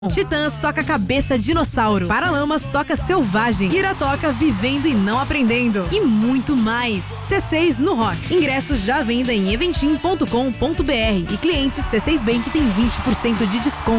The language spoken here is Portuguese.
Titãs toca Cabeça Dinossauro. Paralamas toca Selvagem. Ira toca Vivendo e Não Aprendendo. E muito mais. C6 no Rock. Ingressos já à venda em eventim.com.br. E clientes C6 Bank tem 20% de desconto.